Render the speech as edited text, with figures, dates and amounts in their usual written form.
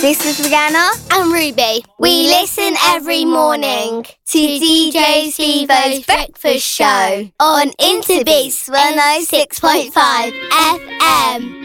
This is Rihanna and Ruby. We listen every morning to DJ Stevo's Breakfast Show on Interbeats 106.5 FM.